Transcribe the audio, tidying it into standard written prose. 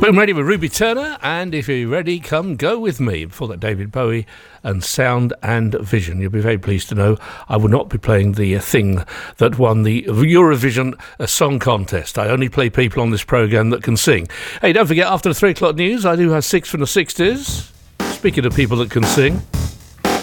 Boom Ready with Ruby Turner, and if you're ready, come go with me. Before that, David Bowie and Sound and Vision. You'll be very pleased to know I will not be playing the thing that won the Eurovision Song Contest. I only play people on this programme that can sing. Hey, don't forget, after the 3 o'clock news, I do have 6 from the 60s. Speaking of people that can sing,